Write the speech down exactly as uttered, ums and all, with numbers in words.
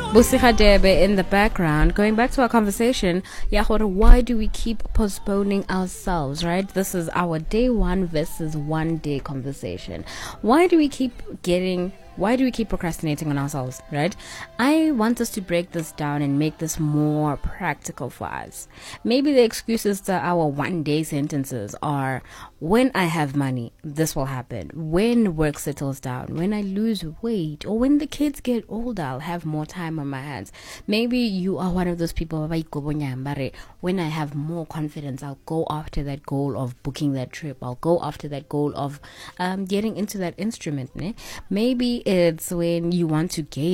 Busiha Debe in the background. Going back to our conversation, Yahora, why do we keep postponing ourselves, right? This is our day one versus one day conversation. Why do we keep getting Why do we keep procrastinating on ourselves, right? I want us to break this down and make this more practical for us. Maybe the excuses to our one-day sentences are, when I have money, this will happen. When work settles down, when I lose weight, or when the kids get older, I'll have more time on my hands. Maybe you are one of those people, when I have more confidence, I'll go after that goal of booking that trip. I'll go after that goal of um, getting into that instrument. Ne? Maybe it's when you want to gain